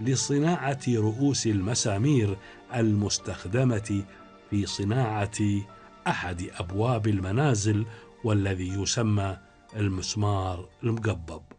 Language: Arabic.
لصناعة رؤوس المسامير المستخدمة في صناعة أحد أبواب المنازل، والذي يسمى المسمار المقبب.